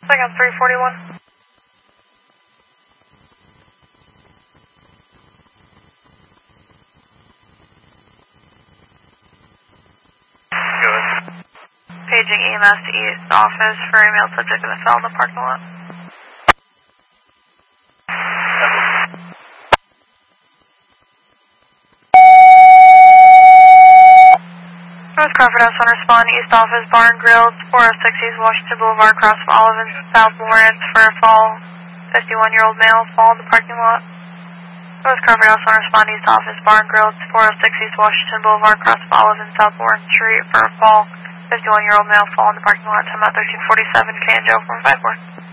Second 341. Good. Paging EMS to East office for a male subject in the cell in the parking lot. North Crawford has one respond to East office, Bar and Grill, 406 East Washington Boulevard, across from Olive and South Lawrence for a fall 51-year-old male fall in the parking lot. North Crawford has one respond to East office, Bar and Grill, 406 East Washington Boulevard, across from Olive and South Lawrence Street for a fall 51-year-old male fall in the parking lot. Time out 1347, KNJ 454.